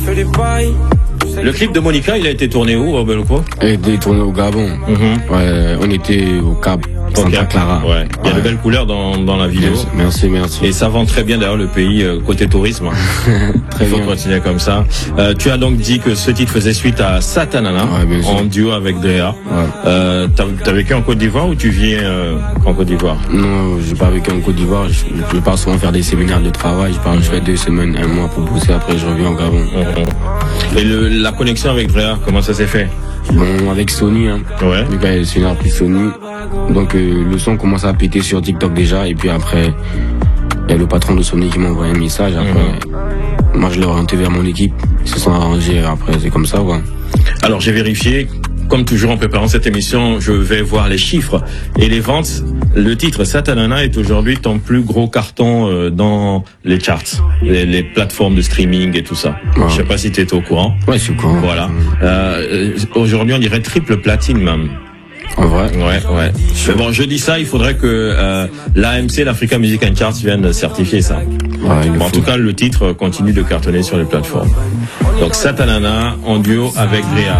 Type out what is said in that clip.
Le clip de Monica, il a été tourné où, Belko? Il a été tourné au Gabon. Ouais, on était au Cap Santa Clara. Ouais. Il y a de belles couleurs dans la vidéo. Merci. Et ça vend très bien d'ailleurs le pays côté tourisme. Très Il faut bien. continuer comme ça. Tu as donc dit que ce titre faisait suite à Satanana, en duo avec Drea. Ouais. T'as vécu en Côte d'Ivoire ou tu vis en Côte d'Ivoire? Non, j'ai pas vécu en Côte d'Ivoire. Je pars souvent faire des séminaires de travail. Je fais 2 semaines, 1 mois pour bosser. Après, je reviens au Gabon. Et la connexion avec Drea, comment ça s'est fait? Bon, avec Sony, hein. Ouais. Du coup, c'est une artiste Sony. Donc, le son commence à péter sur TikTok déjà. Et puis après, il y a le patron de Sony qui m'a envoyé un message. Après, moi, je l'ai orienté vers mon équipe. Ils se sont arrangés. Après, c'est comme ça, quoi. Alors, j'ai vérifié. Comme toujours en préparant cette émission, je vais voir les chiffres et les ventes. Le titre Satanana est aujourd'hui ton plus gros carton dans les charts, les plateformes de streaming et tout ça. Ouais. Je sais pas si tu étais au courant. Ouais, je suis au courant. Voilà. Aujourd'hui, on dirait triple platine même. En vrai. Ouais. Mais bon, je dis ça, il faudrait que l'AMC, l'Africa Music and Charts, vienne certifier ça. Ouais, Bon, en tout cas, le titre continue de cartonner sur les plateformes. Donc Satanana en duo avec Drea.